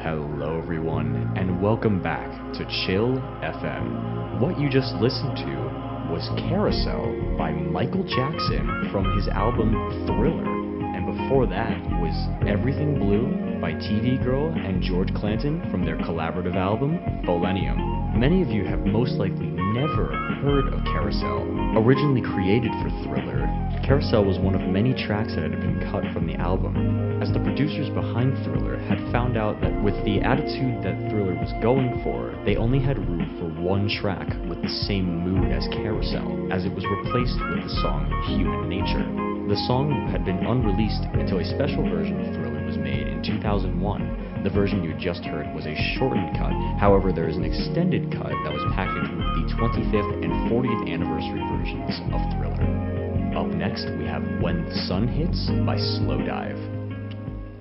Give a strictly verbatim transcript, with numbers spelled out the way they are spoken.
Hello everyone, and welcome back to Chill F M. What you just listened to was Carousel by Michael Jackson from his album Thriller. And before that was Everything Blue by T V Girl and George Clanton from their collaborative album Folenium. Many of you have most likely never heard of Carousel. Originally created for Thriller, Carousel was one of many tracks that had been cut from the album, as the producers behind Thriller had found out that with the attitude that Thriller was going for, they only had room for one track with the same mood as Carousel, as it was replaced with the song Human Nature. The song had been unreleased until a special version of Thriller was made in two thousand one. The version you just heard was a shortened cut. However, there is an extended cut that was packaged with the twenty-fifth and fortieth anniversary versions of Thriller. Up next, we have When the Sun Hits by Slowdive.